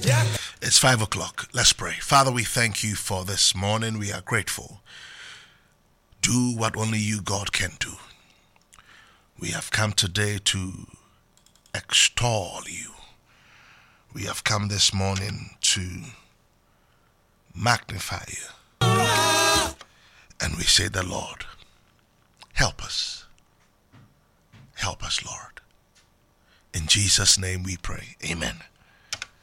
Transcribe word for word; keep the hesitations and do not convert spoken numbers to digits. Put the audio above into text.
It's five o'clock. Let's pray. Father, we thank you for this morning. We are grateful. Do what only you, God, can do. We have come today to extol you. We have come this morning to magnify you. And we say, the Lord, help us. Help us, Lord. In Jesus' name we pray. Amen.